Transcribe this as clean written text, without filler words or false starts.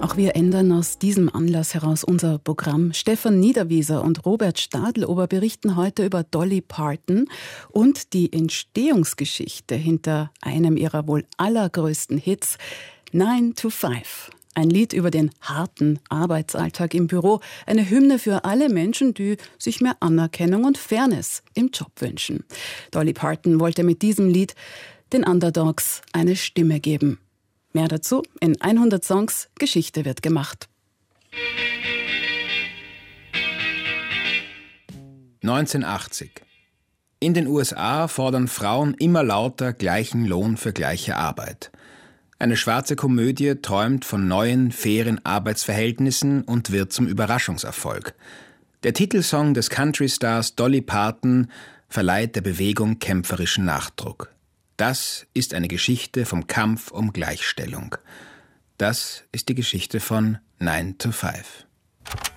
Auch wir ändern aus diesem Anlass heraus unser Programm. Stefan Niederwieser und Robert Stadlober berichten heute über Dolly Parton und die Entstehungsgeschichte hinter einem ihrer wohl allergrößten Hits, 9 to 5. Ein Lied über den harten Arbeitsalltag im Büro, eine Hymne für alle Menschen, die sich mehr Anerkennung und Fairness im Job wünschen. Dolly Parton wollte mit diesem Lied den Underdogs eine Stimme geben. Mehr dazu in 100 Songs, Geschichte wird gemacht. 1980. In den USA fordern Frauen immer lauter gleichen Lohn für gleiche Arbeit. Eine schwarze Komödie träumt von neuen, fairen Arbeitsverhältnissen und wird zum Überraschungserfolg. Der Titelsong des Country-Stars Dolly Parton verleiht der Bewegung kämpferischen Nachdruck. Das ist eine Geschichte vom Kampf um Gleichstellung. Das ist die Geschichte von 9 to 5.